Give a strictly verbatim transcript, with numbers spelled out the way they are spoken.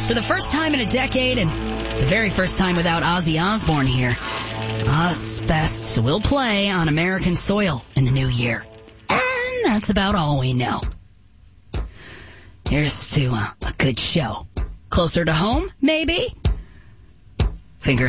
For the first time in a decade, and the very first time without Ozzy Osbourne here, Ozfests will play on American soil in the new year. And that's about all we know. Here's to uh, a good show. Closer to home, maybe?